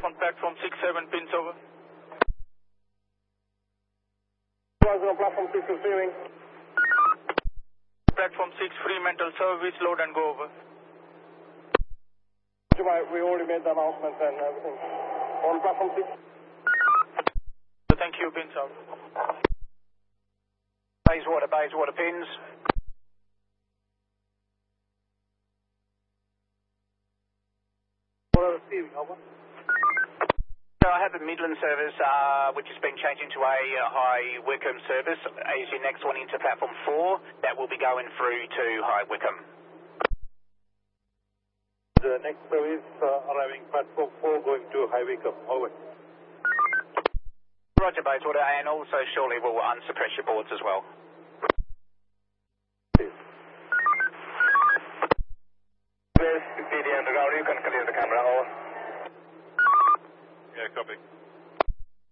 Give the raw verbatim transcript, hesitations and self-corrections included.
On platform six seven, pins over. On platform six receiving. Platform six, Fremantle service, load and go over. We already made the announcement and everything. On platform six. Thank you, pins out. Bayswater, Bayswater, pins. Receiving, over. So I have a Midland service, uh, which has been changed into a uh, High Wycombe service. Is your next one into platform four? That will be going through to High Wycombe. The next service uh, arriving platform four going to High Wycombe, over. Roger, Bayswater, and also surely we'll unsuppress your boards as well. P D underground, you can clear the camera, over. Yeah, copy.